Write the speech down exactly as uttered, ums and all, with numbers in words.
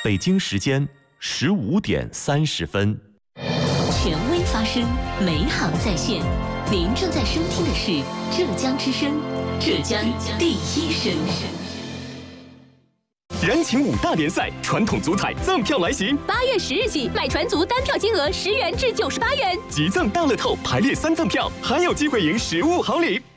北京时间十五点三十分。 权威发声，美好在线。您正在收听的是浙江之声，浙江第一声。 燃情五大联赛，传统足彩赠票来袭。 八月十日起，买船足单票金额十元至九十八元， 即赠大乐透排列三赠票，还有机会赢实物好礼。